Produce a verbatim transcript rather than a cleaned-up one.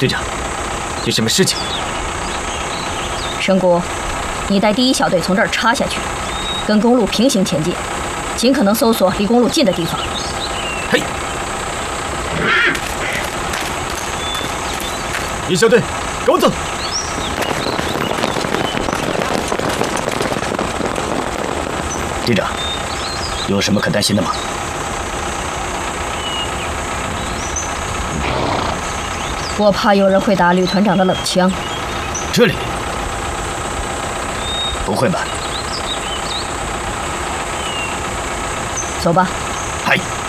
队长，有什么事情？ 神谷，你带第一小队从这儿插下去，跟公路平行前进，尽可能搜索离公路近的地方。 嘿，一小队，跟我走。 队长，有什么可担心的吗？ 我怕有人会打吕团长的冷枪。 这里？不会吧？ 走吧。 嗨。